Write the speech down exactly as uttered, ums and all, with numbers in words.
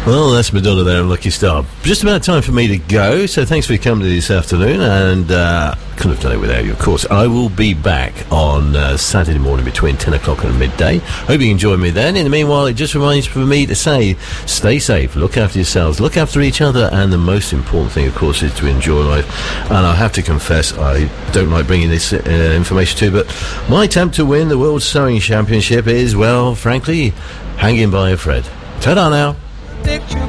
Well, that's Madonna there and Lucky Star. Just about time for me to go, so thanks for coming this afternoon, and uh, couldn't have done it without you, of course. I will be back on uh, Saturday morning between ten o'clock and midday. Hope you can join me then. In the meanwhile, it just remains for me to say, stay safe, look after yourselves, look after each other, and the most important thing, of course, is to enjoy life. And I have to confess, I don't like bringing this uh, information to you, but my attempt to win the World Sewing Championship is, well, frankly, hanging by a thread. Ta-da now.